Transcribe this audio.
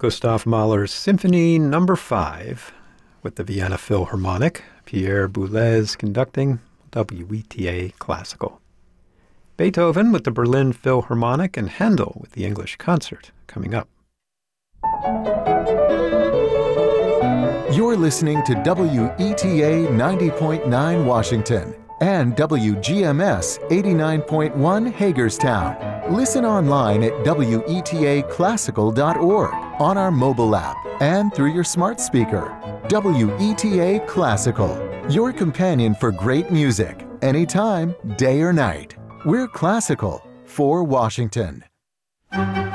Gustav Mahler's Symphony No. 5 with the Vienna Philharmonic, Pierre Boulez conducting, WETA Classical. Beethoven with the Berlin Philharmonic and Handel with the English Concert coming up. You're listening to WETA 90.9 Washington and WGMS 89.1 Hagerstown. Listen online at WETAclassical.org, on our mobile app, and through your smart speaker. WETA Classical, your companion for great music, anytime, day or night. We're classical for Washington.